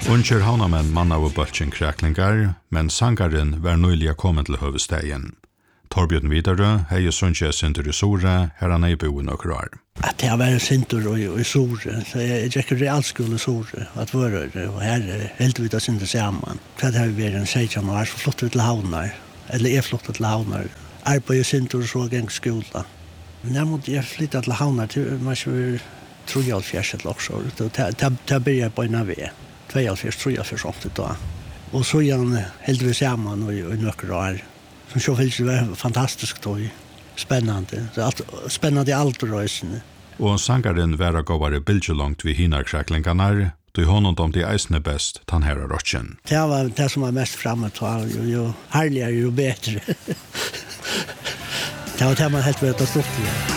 Unger havnamenn manna og bøltjen kreklingar, men sangaren var nøylig kommet til høvestegjen. Torbjørn Vidarø, hei sunnkje sinter i Sore, her han ei bo i nokre år. At jeg var sinter i Sore, så jeg drekker realskole i Sore, at vårøre, og her helt vi da sinter sammen. Så hadde vi vært en 16 år, så flottet vi til Havnar, eller jeg flottet til Havnar. Arbeid i sinter og så geng skola. Men jeg måtte flytte til Havnar til, man skulle tro jeg fjærset også, til å begynne på en av ved. 42 sånt da. Og så igjen helt vi sammen i nokre år. Som så fyllt det var fantastisk tog. Spännande. Spännande i alt røysene. Og sangaren var gåvare bildjelongt vid hinarkreklingarna, då honom de eisne best tan her av rotchen. Det var det som var mest framme til, jo herligere, jo bedre. Det var det man helt vet å stå til.